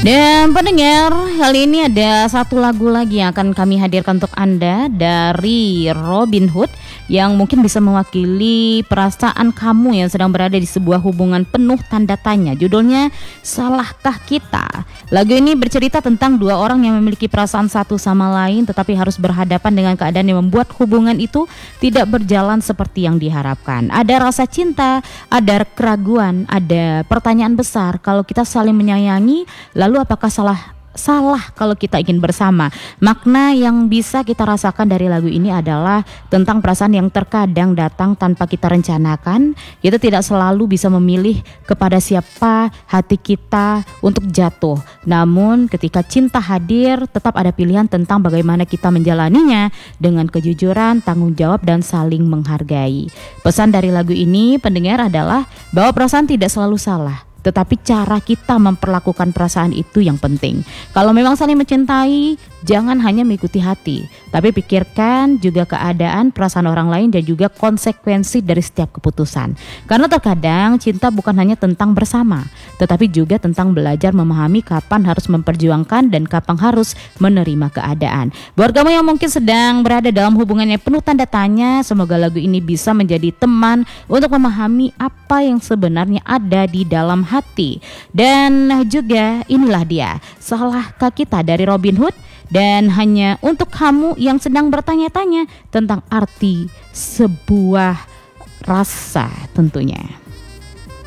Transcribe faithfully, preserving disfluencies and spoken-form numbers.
Dan pendengar, kali ini ada satu lagu lagi yang akan kami hadirkan untuk Anda dari Robin Hood yang mungkin bisa mewakili perasaan kamu yang sedang berada di sebuah hubungan penuh tanda tanya. Judulnya Salahkah Kita? Lagu ini bercerita tentang dua orang yang memiliki perasaan satu sama lain tetapi harus berhadapan dengan keadaan yang membuat hubungan itu tidak berjalan seperti yang diharapkan. Ada rasa cinta, ada keraguan, ada pertanyaan besar. Kalau kita saling menyayangi, lalu Lalu apakah salah salah kalau kita ingin bersama? Makna yang bisa kita rasakan dari lagu ini adalah tentang perasaan yang terkadang datang tanpa kita rencanakan. Kita tidak selalu bisa memilih kepada siapa hati kita untuk jatuh. Namun ketika cinta hadir, tetap ada pilihan tentang bagaimana kita menjalaninya dengan kejujuran, tanggung jawab, dan saling menghargai. Pesan dari lagu ini, pendengar, adalah bahwa perasaan tidak selalu salah, tetapi cara kita memperlakukan perasaan itu yang penting. Kalau memang saling mencintai, jangan hanya mengikuti hati, tapi pikirkan juga keadaan, perasaan orang lain, dan juga konsekuensi dari setiap keputusan. Karena terkadang cinta bukan hanya tentang bersama, tetapi juga tentang belajar memahami kapan harus memperjuangkan dan kapan harus menerima keadaan. Buat kamu yang mungkin sedang berada dalam hubungan yang penuh tanda tanya, semoga lagu ini bisa menjadi teman untuk memahami apa yang sebenarnya ada di dalam hati. Dan juga inilah dia Salahkah Kita dari Robin Hood, dan hanya untuk kamu yang sedang bertanya-tanya tentang arti sebuah rasa tentunya.